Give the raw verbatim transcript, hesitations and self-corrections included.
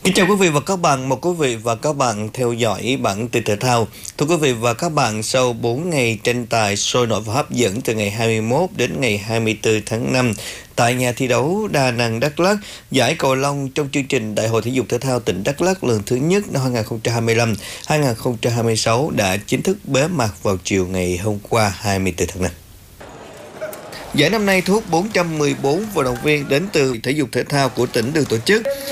Kính chào quý vị và các bạn, mời quý vị và các bạn theo dõi bản tin thể thao. Thưa quý vị và các bạn, sau bốn ngày tranh tài sôi nổi và hấp dẫn từ ngày hai mươi mốt đến ngày hai mươi tư tháng năm, tại nhà thi đấu Đà Nẵng Đắk Lắk, giải cầu lông trong chương trình Đại hội Thể dục Thể thao tỉnh Đắk Lắk lần thứ nhất năm hai nghìn không trăm hai mươi lăm hai nghìn không trăm hai mươi sáu đã chính thức bế mạc vào chiều ngày hôm qua hai mươi tư tháng năm. Giải năm nay thu hút bốn trăm mười bốn vận động viên đến từ thể dục thể thao của tỉnh được tổ chức.